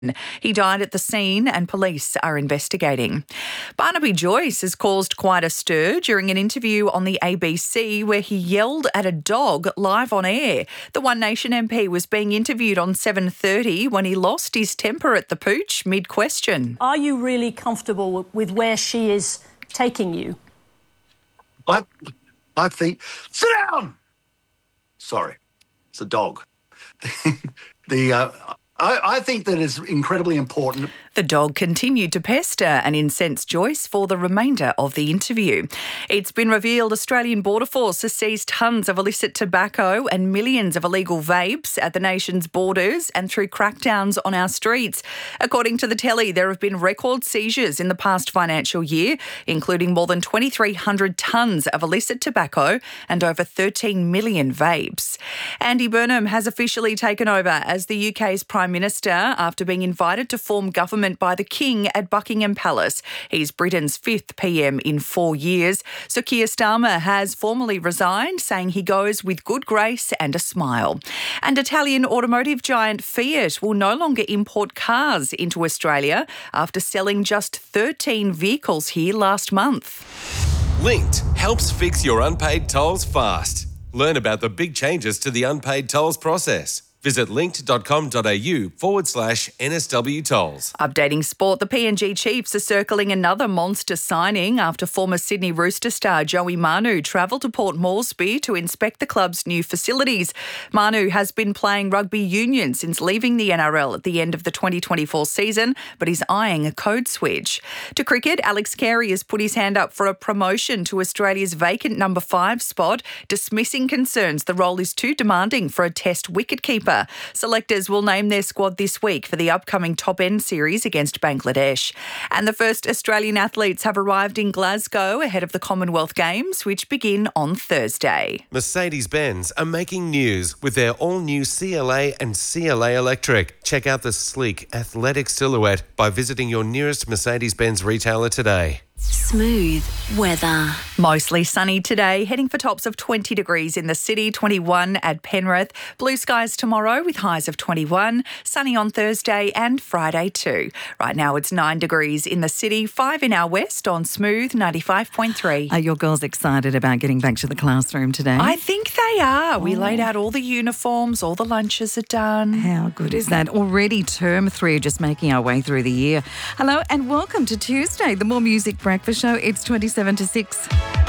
He died at the scene and police are investigating. Barnaby Joyce has caused quite a stir during an interview on the ABC where he yelled at a dog live on air. The One Nation MP was being interviewed on 7:30 when he lost his temper at the pooch mid-question. Are you really comfortable with where she is taking you? I think... Sit down! Sorry, it's a dog. I think that is incredibly important. The dog continued to pester and incense Joyce for the remainder of the interview. It's been revealed Australian Border Force has seized tons of illicit tobacco and millions of illegal vapes at the nation's borders and through crackdowns on our streets. According to the telly, there have been record seizures in the past financial year, including more than 2,300 tonnes of illicit tobacco and over 13 million vapes. Andy Burnham has officially taken over as the UK's Prime Minister after being invited to form government by the King at Buckingham Palace. He's Britain's 5th PM in 4 years. So Keir Starmer has formally resigned, saying he goes with good grace and a smile. And Italian automotive giant Fiat will no longer import cars into Australia after selling just 13 vehicles here last month. Linked helps fix your unpaid tolls fast. Learn about the big changes to the unpaid tolls process. Visit linked.com.au/NSW tolls. Updating sport, the PNG Chiefs are circling another monster signing after former Sydney Rooster star Joey Manu travelled to Port Moresby to inspect the club's new facilities. Manu has been playing rugby union since leaving the NRL at the end of the 2024 season, but is eyeing a code switch. To cricket, Alex Carey has put his hand up for a promotion to Australia's vacant number 5 spot, dismissing concerns the role is too demanding for a Test wicketkeeper. Selectors will name their squad this week for the upcoming top-end series against Bangladesh. And the first Australian athletes have arrived in Glasgow ahead of the Commonwealth Games, which begin on Thursday. Mercedes-Benz are making news with their all-new CLA and CLA Electric. Check out the sleek, athletic silhouette by visiting your nearest Mercedes-Benz retailer today. Smooth weather. Mostly sunny today, heading for tops of 20 degrees in the city, 21 at Penrith. Blue skies tomorrow with highs of 21, sunny on Thursday and Friday too. Right now it's 9 degrees in the city, 5 in our west on Smooth 95.3. Are your girls excited about getting back to the classroom today? I think they are. We laid out all the uniforms, all the lunches are done. How good is that? Already term 3, just making our way through the year. Hello and welcome to Tuesday, the More Music Breakfast Show. It's 27 to 6.